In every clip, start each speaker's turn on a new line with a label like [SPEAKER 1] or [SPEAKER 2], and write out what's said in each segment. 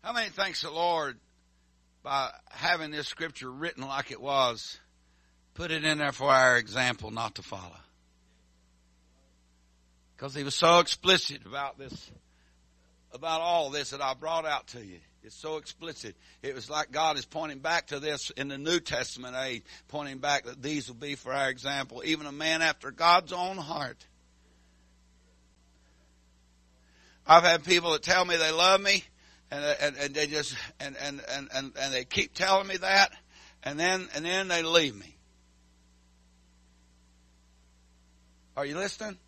[SPEAKER 1] How many thanks the Lord by having this scripture written like it was, put it in there for our example not to follow? Because he was so explicit about this, about all this that I brought out to you. It's so explicit. It was like God is pointing back to this in the New Testament age, pointing back that these will be for our example. Even a man after God's own heart. I've had people that tell me they love me, and they just and they keep telling me that, and then they leave me. Are you listening?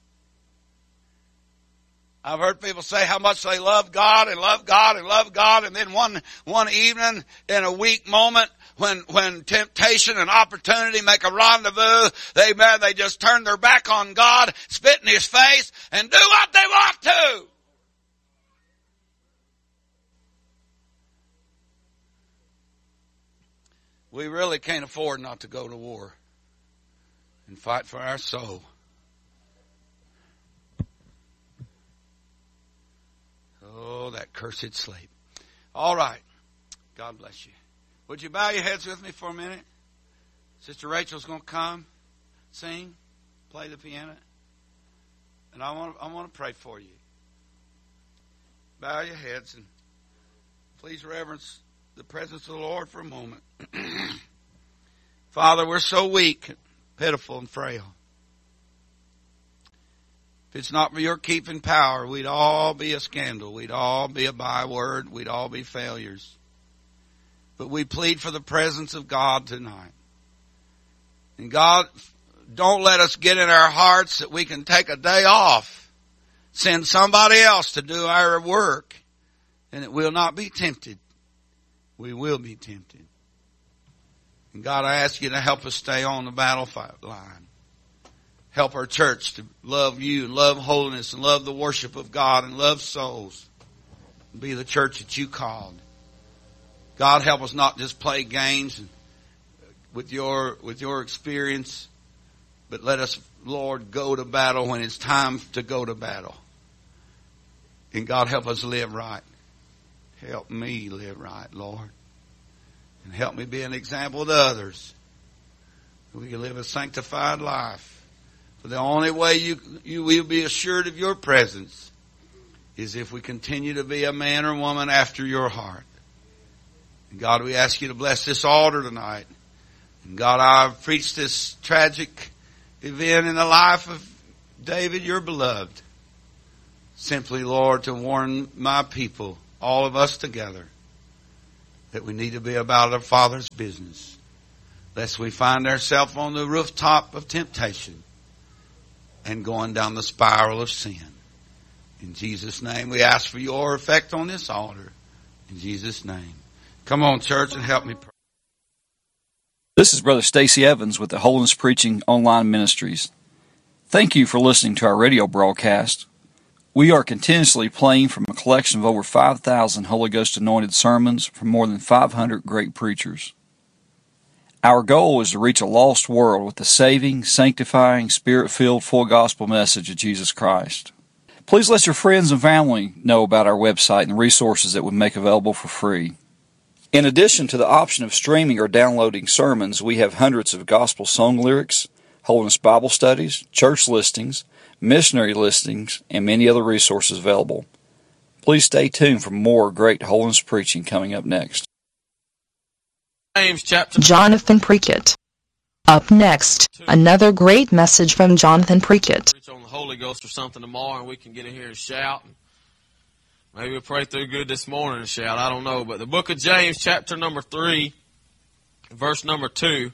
[SPEAKER 1] I've heard people say how much they love God and love God and love God, and then one evening in a weak moment when temptation and opportunity make a rendezvous, they just turn their back on God, spit in His face, and do what they want to. We really can't afford not to go to war and fight for our soul. Oh, that cursed sleep. All right. God bless you. Would you bow your heads with me for a minute? Sister Rachel's going to come, sing, play the piano. And I want to pray for you. Bow your heads and please reverence the presence of the Lord for a moment. Father, we're so weak, pitiful, and frail. If it's not for your keeping power, we'd all be a scandal. We'd all be a byword. We'd all be failures. But we plead for the presence of God tonight. And God, don't let us get in our hearts that we can take a day off, send somebody else to do our work, and it will not be tempted. We will be tempted. And God, I ask you to help us stay on the battlefield line. Help our church to love you and love holiness and love the worship of God and love souls. And be the church that you called. God, help us not just play games with your experience, but let us, Lord, go to battle when it's time to go to battle. And God, help us live right. Help me live right, Lord. And help me be an example to others. We can live a sanctified life. For the only way you will be assured of your presence is if we continue to be a man or woman after your heart. And God, we ask you to bless this altar tonight. And God, I've preached this tragic event in the life of David, your beloved. Simply, Lord, to warn my people, all of us together, that we need to be about our Father's business, lest we find ourselves on the rooftop of temptation and going down the spiral of sin. In Jesus' name, we ask for your effect on this altar. In Jesus' name. Come on, church, and help me pray.
[SPEAKER 2] This is Brother Stacy Evans with the Holiness Preaching Online Ministries. Thank you for listening to our radio broadcast. We are continuously playing from a collection of over 5,000 Holy Ghost anointed sermons from more than 500 great preachers. Our goal is to reach a lost world with the saving, sanctifying, Spirit-filled, full gospel message of Jesus Christ. Please let your friends and family know about our website and the resources that we make available for free. In addition to the option of streaming or downloading sermons, we have hundreds of gospel song lyrics, Holiness Bible studies, church listings, missionary listings, and many other resources available. Please stay tuned for more great holiness preaching coming up next.
[SPEAKER 3] James chapter
[SPEAKER 4] Jonathan Prickett. Up next, another great message from Jonathan Prickett.
[SPEAKER 3] Preach on the Holy Ghost or something tomorrow, and we can get in here and shout. Maybe we'll pray through good this morning and shout. I don't know. But the book of James, chapter number 3, verse number 2.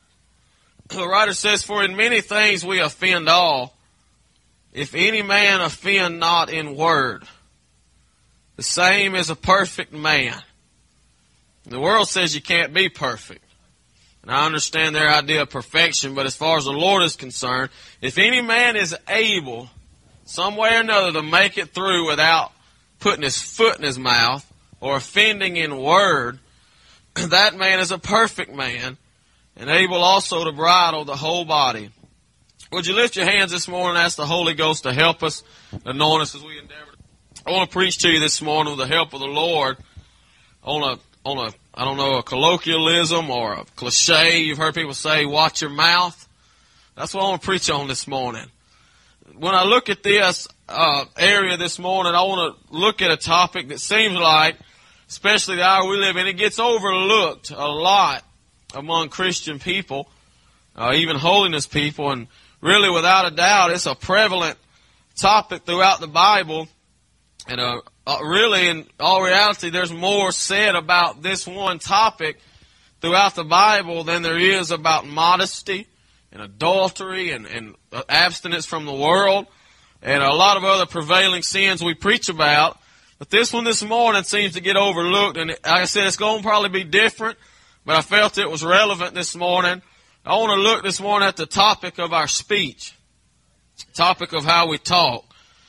[SPEAKER 3] The writer says, "For in many things we offend all. If any man offend not in word, the same is a perfect man." The world says you can't be perfect. And I understand their idea of perfection, but as far as the Lord is concerned, if any man is able, some way or another, to make it through without putting his foot in his mouth or offending in word, that man is a perfect man and able also to bridle the whole body. Would you lift your hands this morning and ask the Holy Ghost to help us, anoint us as we endeavor? I want to preach to you this morning with the help of the Lord I don't know, a colloquialism or a cliche. You've heard people say, watch your mouth. That's what I want to preach on this morning. When I look at this area this morning, I want to look at a topic that seems like, especially the hour we live in, it gets overlooked a lot among Christian people, even holiness people, and really, without a doubt, it's a prevalent topic throughout the Bible. And really, in all reality, there's more said about this one topic throughout the Bible than there is about modesty and adultery and abstinence from the world and a lot of other prevailing sins we preach about. But this one this morning seems to get overlooked. And like I said, it's going to probably be different, but I felt it was relevant this morning. I want to look this morning at the topic of our speech, topic of how we talk.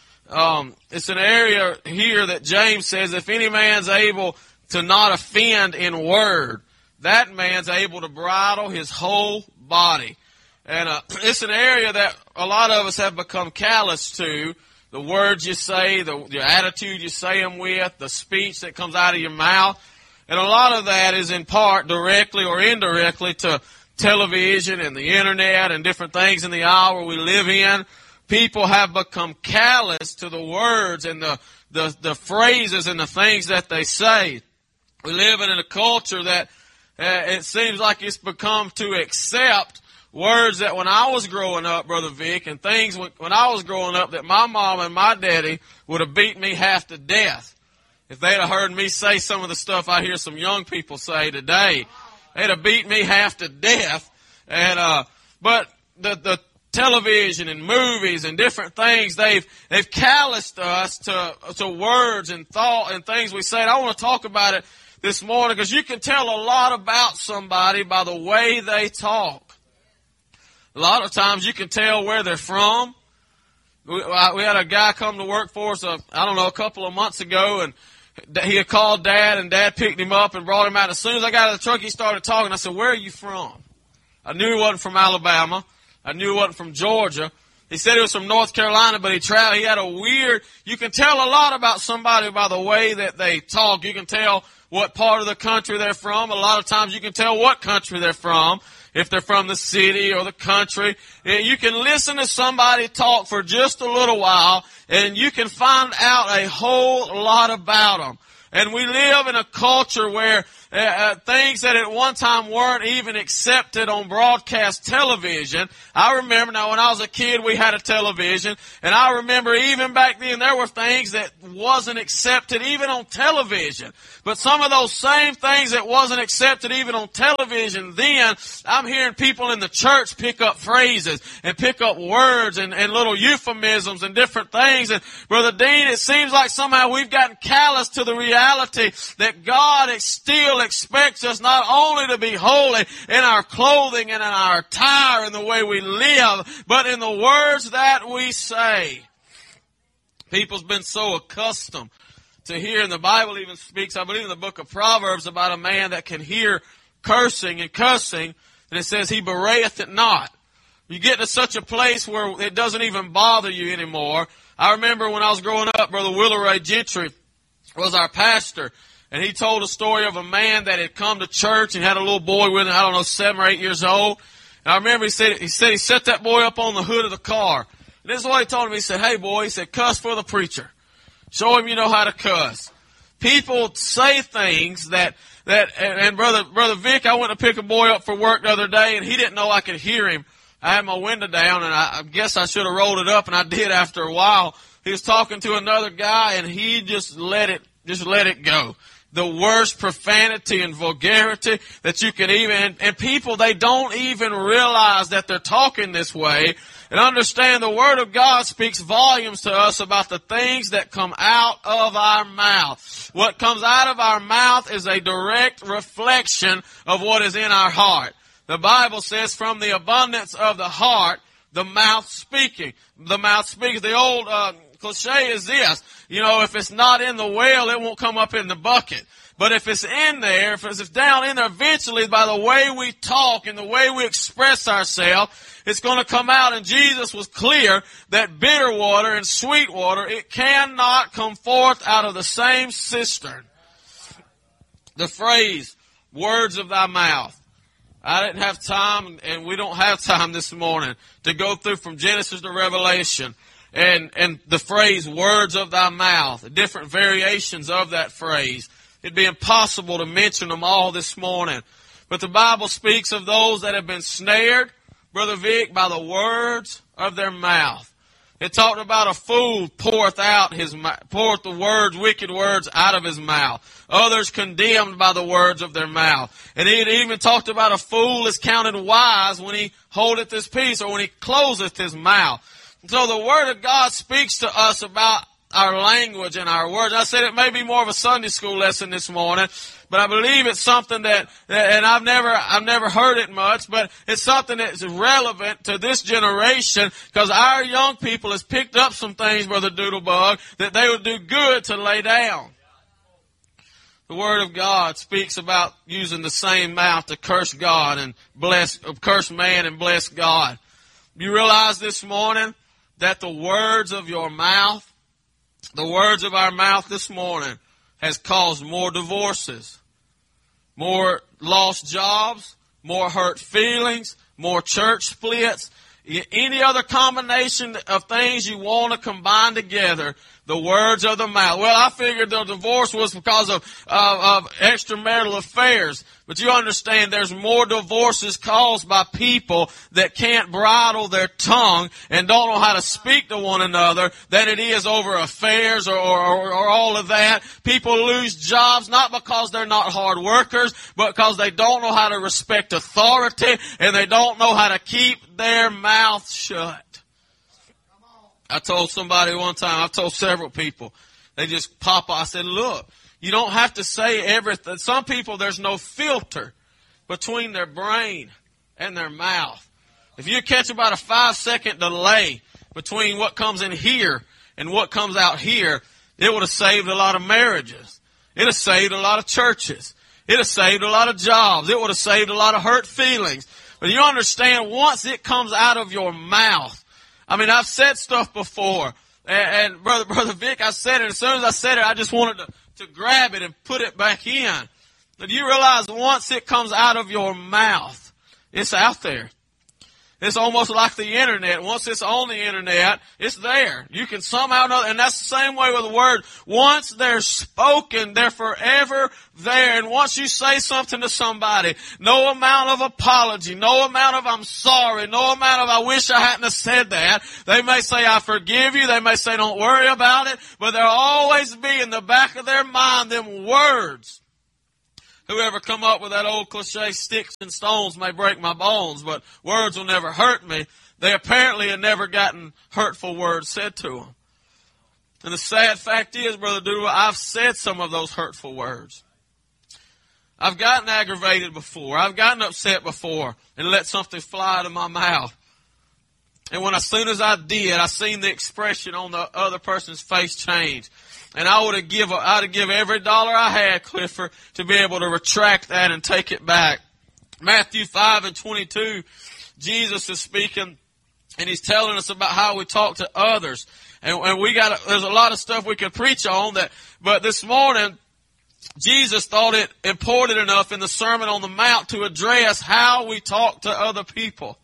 [SPEAKER 3] It's an area here that James says, if any man's able to not offend in word, that man's able to bridle his whole body. And it's an area that a lot of us have become callous to. The words you say, the attitude you say them with, the speech that comes out of your mouth. And a lot of that is in part directly or indirectly to television and the internet and different things in the hour we live in. People have become callous to the words and the phrases and the things that they say. We live in a culture that it seems like it's become to accept words that when I was growing up, Brother Vic, and things when I was growing up that my mom and my daddy would have beat me half to death. If they'd have heard me say some of the stuff I hear some young people say today, they'd have beat me half to death. And but the television and movies and different things, they've calloused us to words and thought and things we say. And I want to talk about it this morning because you can tell a lot about somebody by the way they talk. A lot of times you can tell where they're from. We had a guy come to work for us, a couple of months ago, and he had called Dad, and Dad picked him up and brought him out. As soon as I got out of the truck, he started talking. I said, where are you from? I knew he wasn't from Alabama. I knew he wasn't from Georgia. He said he was from North Carolina, but he traveled. He had you can tell a lot about somebody by the way that they talk. You can tell what part of the country they're from. A lot of times you can tell what country they're from. If they're from the city or the country, you can listen to somebody talk for just a little while and you can find out a whole lot about them. And we live in a culture where things that at one time weren't even accepted on broadcast television. I remember now when I was a kid we had a television, and I remember even back then there were things that wasn't accepted even on television. But some of those same things that wasn't accepted even on television then, I'm hearing people in the church pick up phrases and pick up words and little euphemisms and different things. And Brother Dean, it seems like somehow we've gotten callous to the reality that God still expects us not only to be holy in our clothing and in our attire and the way we live, but in the words that we say. People's been so accustomed to hearing. The Bible even speaks, I believe in the book of Proverbs, about a man that can hear cursing and cussing, and it says he bereath it not. You get to such a place where it doesn't even bother you anymore. I remember when I was growing up, Brother Willow Ray Gentry was our pastor, and he told a story of a man that had come to church and had a little boy with him, 7 or 8 years old. And I remember he said he set that boy up on the hood of the car. And this is what he told him. He said, hey boy, he said, cuss for the preacher. Show him you know how to cuss. People say things and Brother Vic, I went to pick a boy up for work the other day, and he didn't know I could hear him. I had my window down, and I guess I should have rolled it up, and I did after a while. He was talking to another guy, and he just let it go. The worst profanity and vulgarity that you can and people, they don't even realize that they're talking this way. And understand the Word of God speaks volumes to us about the things that come out of our mouth. What comes out of our mouth is a direct reflection of what is in our heart. The Bible says, from the abundance of the heart, the mouth speaking. The mouth speaks. The old cliche is this, if it's not in the well, it won't come up in the bucket. But if it's in there, if it's down in there, eventually by the way we talk and the way we express ourselves, it's going to come out. And Jesus was clear that bitter water and sweet water, it cannot come forth out of the same cistern. The phrase, words of thy mouth. I didn't have time, and we don't have time this morning to go through from Genesis to Revelation and the phrase, words of thy mouth, different variations of that phrase. It'd be impossible to mention them all this morning. But the Bible speaks of those that have been snared, Brother Vic, by the words of their mouth. It talked about a fool poureth the words, wicked words out of his mouth. Others condemned by the words of their mouth. And it even talked about a fool is counted wise when he holdeth his peace or when he closeth his mouth. So the Word of God speaks to us about our language and our words. I said it may be more of a Sunday school lesson this morning, but I believe it's something that and I've never heard it much, but it's something that's relevant to this generation because our young people has picked up some things, Brother Doodlebug, that they would do good to lay down. The Word of God speaks about using the same mouth to curse God and curse man and bless God. You realize this morning that the words of your mouth, the words of our mouth this morning has caused more divorces, more lost jobs, more hurt feelings, more church splits, any other combination of things you want to combine together, the words of the mouth. Well, I figured the divorce was because of extramarital affairs. But you understand there's more divorces caused by people that can't bridle their tongue and don't know how to speak to one another than it is over affairs or all of that. People lose jobs not because they're not hard workers, but because they don't know how to respect authority and they don't know how to keep their mouth shut. I told somebody one time, I've told several people, they just pop up. I said, look, you don't have to say everything. Some people, there's no filter between their brain and their mouth. If you catch about a 5-second delay between what comes in here and what comes out here, it would have saved a lot of marriages. It would have saved a lot of churches. It would have saved a lot of jobs. It would have saved a lot of hurt feelings. But you understand, once it comes out of your mouth, I mean, I've said stuff before, and Brother Vic, I said it. As soon as I said it, I just wanted to grab it and put it back in. But you realize once it comes out of your mouth, it's out there. It's almost like the internet. Once it's on the internet, it's there. You can somehow know, and that's the same way with the word. Once they're spoken, they're forever there. And once you say something to somebody, no amount of apology, no amount of I'm sorry, no amount of I wish I hadn't have said that. They may say I forgive you. They may say don't worry about it. But there'll always be in the back of their mind them words. Whoever come up with that old cliche, sticks and stones may break my bones, but words will never hurt me. They apparently have never gotten hurtful words said to them. And the sad fact is, Brother Doodle, I've said some of those hurtful words. I've gotten aggravated before. I've gotten upset before and let something fly out of my mouth. And as soon as I did, I seen the expression on the other person's face change. And I'd have give every dollar I had, Clifford, to be able to retract that and take it back. Matthew 5:22, Jesus is speaking, and he's telling us about how we talk to others. And there's a lot of stuff we could preach on that, but this morning, Jesus thought it important enough in the Sermon on the Mount to address how we talk to other people.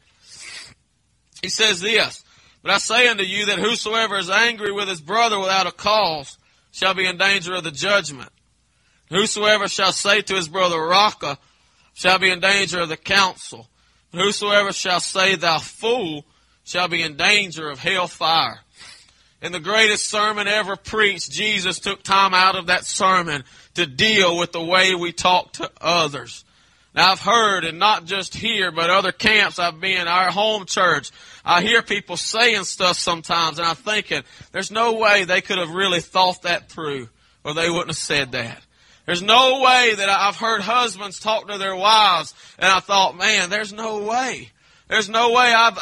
[SPEAKER 3] He says this, but I say unto you that whosoever is angry with his brother without a cause shall be in danger of the judgment. Whosoever shall say to his brother, Raca, shall be in danger of the council. Whosoever shall say, thou fool, shall be in danger of hell fire. In the greatest sermon ever preached, Jesus took time out of that sermon to deal with the way we talk to others. Now I've heard, and not just here, but other camps I've been, our home church, I hear people saying stuff sometimes, and I'm thinking, there's no way they could have really thought that through, or they wouldn't have said that. There's no way that I've heard husbands talk to their wives, and I thought, man, there's no way. There's no way. I've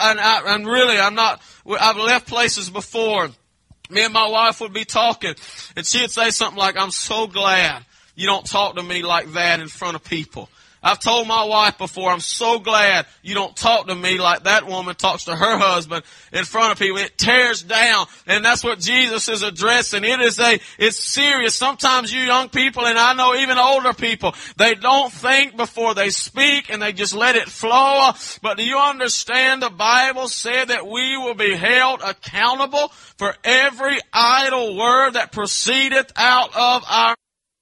[SPEAKER 3] left places before. Me and my wife would be talking, and she'd say something like, I'm so glad you don't talk to me like that in front of people. I've told my wife before, I'm so glad you don't talk to me like that woman talks to her husband in front of people. It tears down. And that's what Jesus is addressing. It's serious. Sometimes you young people, and I know even older people, they don't think before they speak and they just let it flow. But do you understand the Bible said that we will be held accountable for every idle word that proceedeth out of our...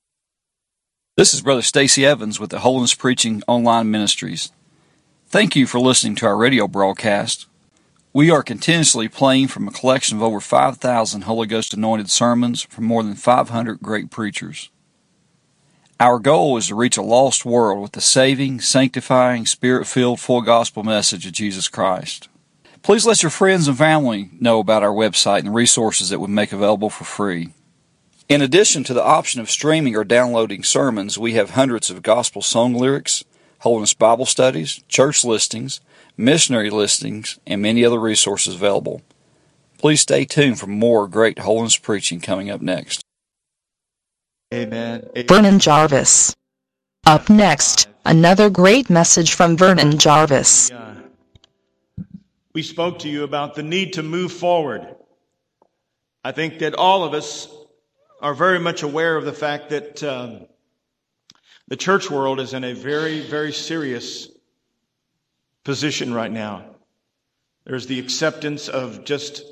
[SPEAKER 2] This is Brother Stacy Evans with the Holiness Preaching Online Ministries. Thank you for listening to our radio broadcast. We are continuously playing from a collection of over 5,000 Holy Ghost anointed sermons from more than 500 great preachers. Our goal is to reach a lost world with the saving, sanctifying, Spirit-filled, full gospel message of Jesus Christ. Please let your friends and family know about our website and the resources that we make available for free. In addition to the option of streaming or downloading sermons, we have hundreds of gospel song lyrics, Holiness Bible studies, church listings, missionary listings, and many other resources available. Please stay tuned for more great holiness preaching coming up next.
[SPEAKER 5] Amen.
[SPEAKER 4] Vernon Jarvis. Up next, another great message from Vernon Jarvis.
[SPEAKER 5] We spoke to you about the need to move forward. I think that all of us are very much aware of the fact that the church world is in a very, very serious position right now. There's the acceptance of just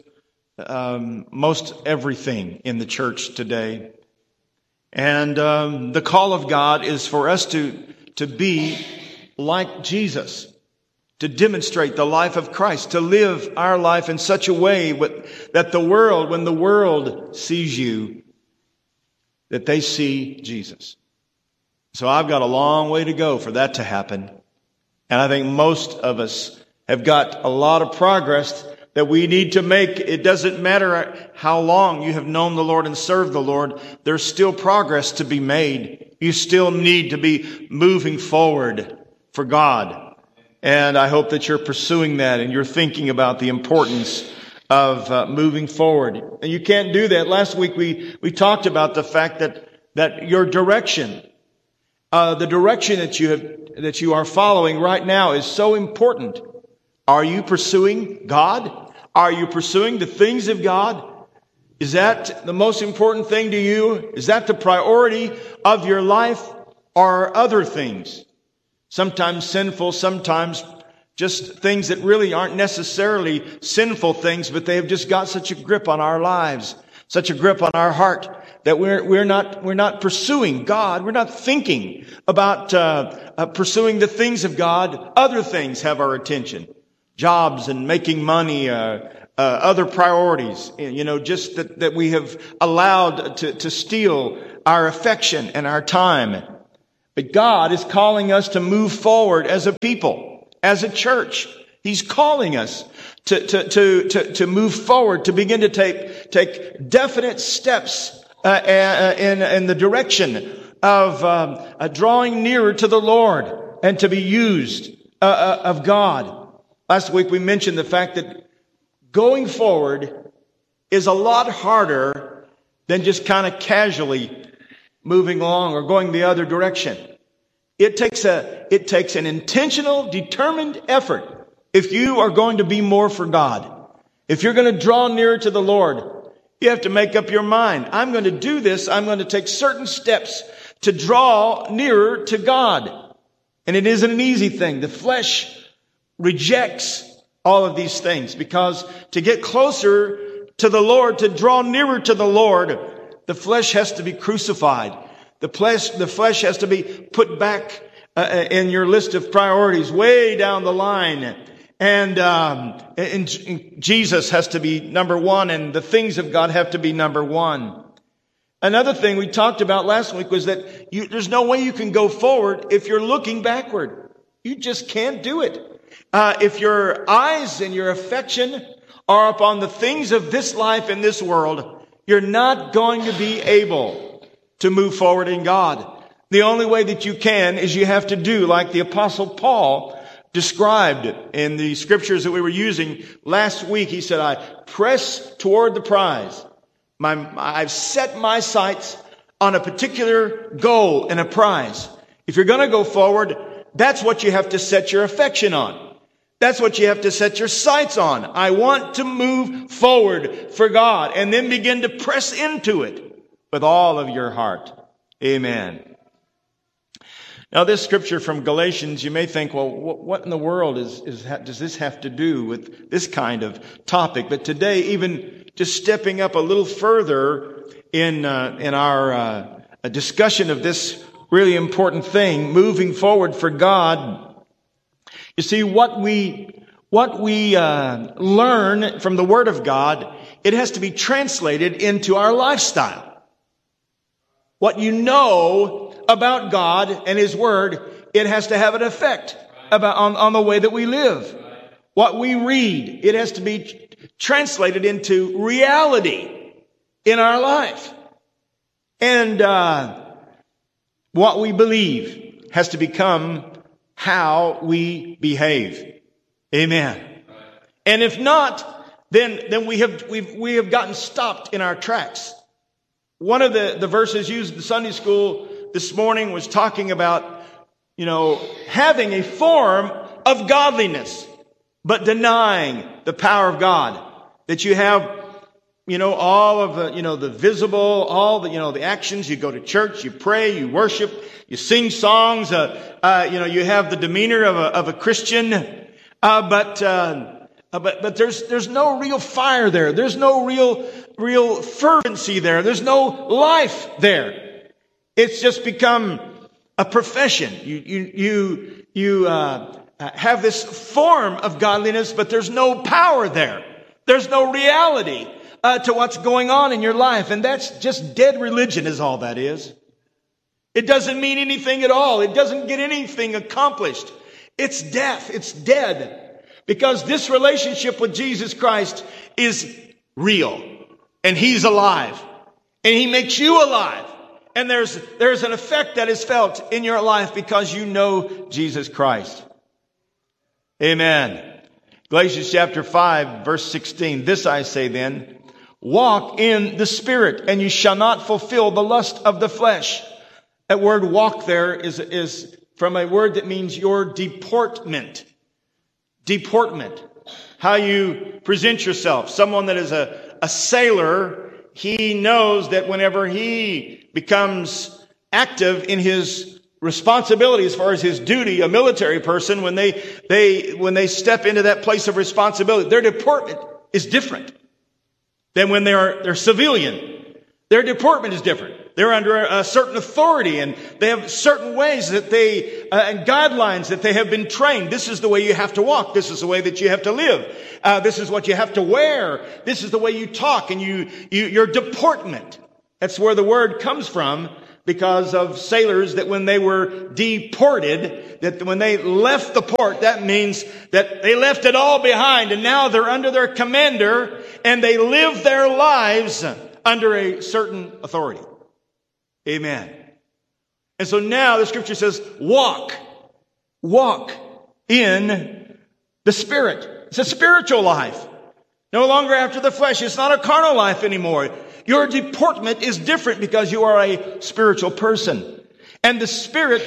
[SPEAKER 5] most everything in the church today. And the call of God is for us to be like Jesus, to demonstrate the life of Christ, to live our life in such a way that the world, when the world sees you, that they see Jesus. So I've got a long way to go for that to happen. And I think most of us have got a lot of progress that we need to make. It doesn't matter how long you have known the Lord and served the Lord. There's still progress to be made. You still need to be moving forward for God. And I hope that you're pursuing that and you're thinking about the importance of moving forward. And you can't do that. Last week we talked about the fact that your direction, the direction that you are following right now is so important. Are you pursuing God? Are you pursuing the things of God? Is that the most important thing to you? Is that the priority of your life, or other things? Sometimes sinful, sometimes just things that really aren't necessarily sinful things, but they have just got such a grip on our lives, such a grip on our heart that we're not pursuing God. We're not thinking about pursuing the things of God. Other things have our attention. Jobs and making money, other priorities, just that we have allowed to steal our affection and our time. But God is calling us to move forward as a people, as a church. He's calling us to move forward, to begin to take definite steps in the direction of drawing nearer to the Lord and to be used of God. Last week we mentioned the fact that going forward is a lot harder than just kind of casually moving along or going the other direction. It takes an intentional, determined effort if you are going to be more for God. If you're going to draw nearer to the Lord, you have to make up your mind. I'm going to do this. I'm going to take certain steps to draw nearer to God. And it isn't an easy thing. The flesh rejects all of these things because to get closer to the Lord, to draw nearer to the Lord, the flesh has to be crucified. The flesh has to be put back in your list of priorities way down the line. And Jesus has to be number one, and the things of God have to be number one. Another thing we talked about last week was that there's no way you can go forward if you're looking backward. You just can't do it. If your eyes and your affection are upon the things of this life and this world, you're not going to be able to move forward in God. The only way that you can is you have to do like the Apostle Paul described in the scriptures that we were using last week. He said, I press toward the prize. I've set my sights on a particular goal and a prize. If you're going to go forward, That's what you have to set your affection on. That's what you have to set your sights on. I want to move forward for God, and then begin to press into it with all of your heart. Amen. Now, this scripture from Galatians, you may think, well, what in the world does this have to do with this kind of topic? But today, even just stepping up a little further in our discussion of this really important thing, moving forward for God, you see, what we learn from the Word of God, it has to be translated into our lifestyle. What you know about God and His Word, it has to have an effect on the way that we live. What we read, it has to be translated into reality in our life. And what we believe has to become how we behave. Amen. And if not, then we have gotten stopped in our tracks. One of the verses used in Sunday school this morning was talking about, having a form of godliness, but denying the power of God. That you have, all of the visible, all the actions. You go to church, you pray, you worship, you sing songs, you have the demeanor of a Christian, but there's no real fire there. There's no real fervency there. There's no life there. It's just become a profession. You have this form of godliness, but there's no power there. There's no reality to what's going on in your life. And that's just dead religion is all that is. It doesn't mean anything at all. It doesn't get anything accomplished. It's death. It's dead. Because this relationship with Jesus Christ is real. And He's alive. And He makes you alive. And there's an effect that is felt in your life because you know Jesus Christ. Amen. Galatians chapter 5, verse 16. This I say then, walk in the Spirit, and you shall not fulfill the lust of the flesh. That word walk there is from a word that means your deportment. Deportment. How you present yourself. Someone that is a sailor, he knows that whenever he becomes active in his responsibility as far as his duty, a military person, when they step into that place of responsibility, their deportment is different than when they're civilian. Their deportment is different. They're under a certain authority, and they have certain ways that and guidelines that they have been trained. This is the way you have to walk. This is the way that you have to live. This is what you have to wear. This is the way you talk, and your deportment. That's where the word comes from, because of sailors, that when they were deported, that when they left the port, that means that they left it all behind, and now they're under their commander, and they live their lives under a certain authority. Amen. And so now the scripture says, walk in the Spirit. It's a spiritual life. No longer after the flesh. It's not a carnal life anymore. Your deportment is different because you are a spiritual person. And the Spirit,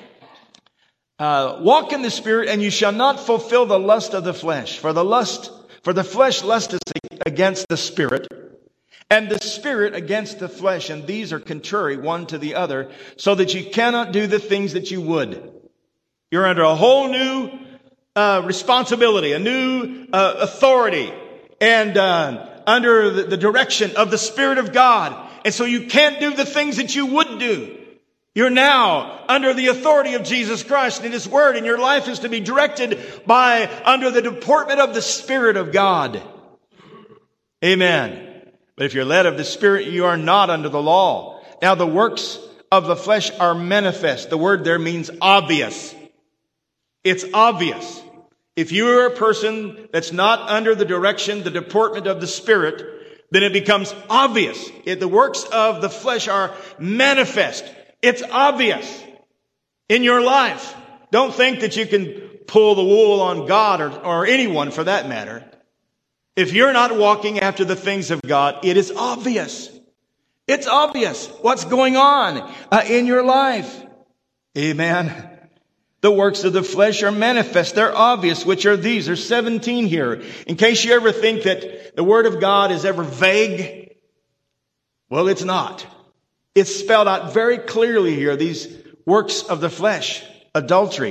[SPEAKER 5] walk in the Spirit, and you shall not fulfill the lust of the flesh. For the flesh lusteth against the Spirit, and the Spirit against the flesh, and these are contrary one to the other, so that you cannot do the things that you would. You're under a whole new responsibility, a new authority, and under the direction of the Spirit of God. And so you can't do the things that you would do. You're now under the authority of Jesus Christ and His Word, and your life is to be directed under the deportment of the Spirit of God. Amen. But if you're led of the Spirit, you are not under the law. Now the works of the flesh are manifest. The word there means obvious. It's obvious. If you're a person that's not under the direction, the deportment of the Spirit, then it becomes obvious. The works of the flesh are manifest. It's obvious in your life. Don't think that you can pull the wool on God or anyone for that matter. If you're not walking after the things of God, it is obvious. It's obvious what's going on in your life. Amen. The works of the flesh are manifest. They're obvious, which are these. There's 17 here. In case you ever think that the Word of God is ever vague, well, it's not. It's spelled out very clearly here, these works of the flesh. Adultery,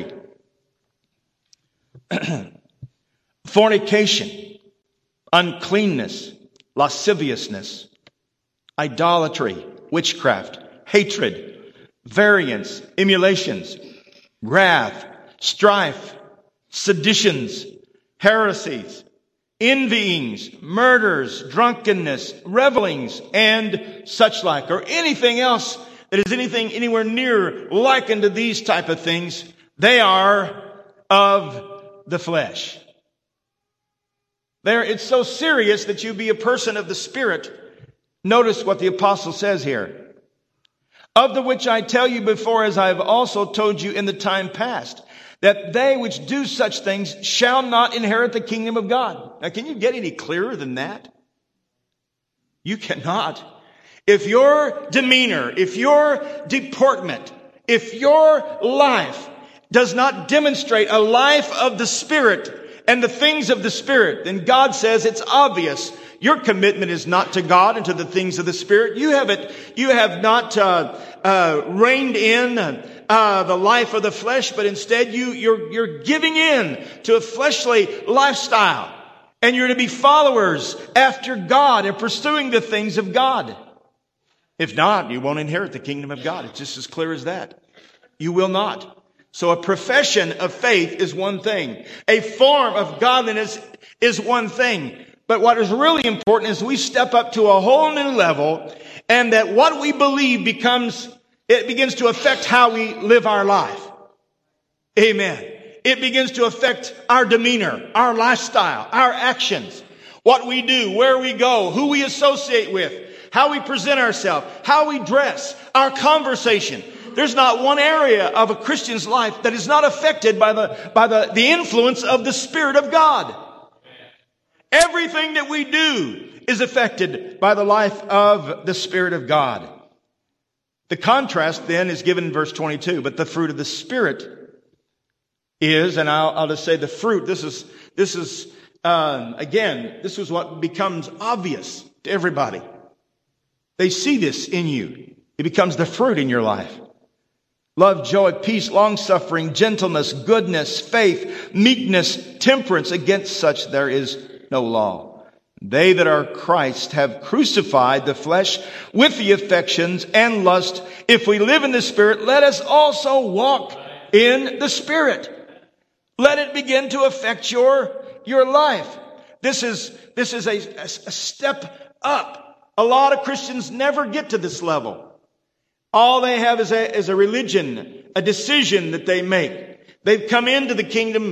[SPEAKER 5] fornication, uncleanness, lasciviousness, idolatry, witchcraft, hatred, variance, emulations, wrath, strife, seditions, heresies, envyings, murders, drunkenness, revelings, and such like, or anything else that is anything anywhere near likened to these type of things. They are of the flesh. It's so serious that you be a person of the Spirit. Notice what the apostle says here. Of the which I tell you before, as I have also told you in the time past, that they which do such things shall not inherit the kingdom of God. Now, can you get any clearer than that? You cannot. If your demeanor, if your deportment, if your life does not demonstrate a life of the Spirit and the things of the Spirit, then God says it's obvious. Your commitment is not to God and to the things of the Spirit. You have not reined in the life of the flesh, but instead you're giving in to a fleshly lifestyle. And you're to be followers after God and pursuing the things of God. If not, you won't inherit the kingdom of God. It's just as clear as that. You will not. So a profession of faith is one thing. A form of godliness is one thing. But what is really important is we step up to a whole new level, and that what we believe begins to affect how we live our life. Amen. It begins to affect our demeanor, our lifestyle, our actions, what we do, where we go, who we associate with, how we present ourselves, how we dress, our conversation. There's not one area of a Christian's life that is not affected by the influence of the Spirit of God. Everything that we do is affected by the life of the Spirit of God. The contrast then is given in verse 22. But the fruit of the Spirit is, and I'll just say the fruit. This is what becomes obvious to everybody. They see this in you. It becomes the fruit in your life. Love, joy, peace, long-suffering, gentleness, goodness, faith, meekness, temperance. Against such there is no law. They that are Christ have crucified the flesh with the affections and lust. If we live in the Spirit, let us also walk in the Spirit. Let it begin to affect your life. This is a step up. A lot of Christians never get to this level. All they have is a religion, a decision that they make. They've come into the kingdom